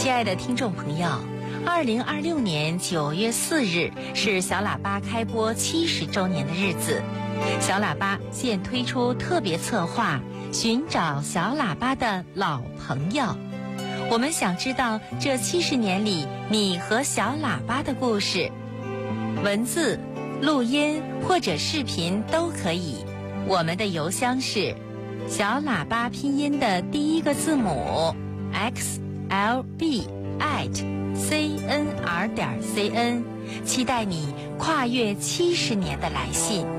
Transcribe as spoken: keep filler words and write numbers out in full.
亲爱的听众朋友，二零二六年九月四日是小喇叭开播七十周年的日子。小喇叭现推出特别策划，寻找小喇叭的老朋友。我们想知道这七十年里你和小喇叭的故事，文字、录音或者视频都可以。我们的邮箱是小喇叭拼音的第一个字母 x l b at c n r 点 c n， 期待你跨越七十年的来信。